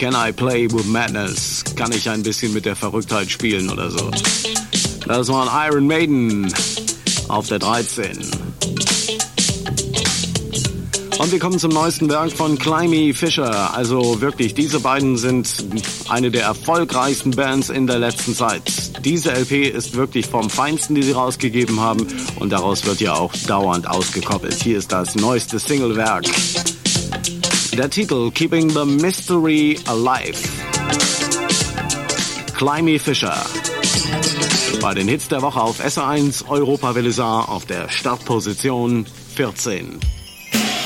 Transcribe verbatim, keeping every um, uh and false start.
Can I Play with Madness? Kann ich ein bisschen mit der Verrücktheit spielen oder so? Das waren Iron Maiden auf der dreizehn. Und wir kommen zum neuesten Werk von Climby Fisher. Also wirklich, diese beiden sind eine der erfolgreichsten Bands in der letzten Zeit. Diese L P ist wirklich vom Feinsten, die sie rausgegeben haben. Und daraus wird ja auch dauernd ausgekoppelt. Hier ist das neueste Singlewerk. Der Titel Keeping the Mystery Alive. Climby Fisher. Bei den Hits der Woche auf S R eins Europa Velizar auf der Startposition vierzehn.